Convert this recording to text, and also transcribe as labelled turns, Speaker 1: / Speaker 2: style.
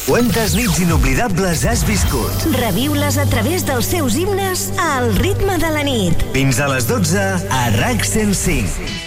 Speaker 1: Quantes nits inoblidables has viscut?
Speaker 2: Reviu-les a través dels seus himnes al ritme de la nit.
Speaker 1: Fins a les 12 a RAC 105.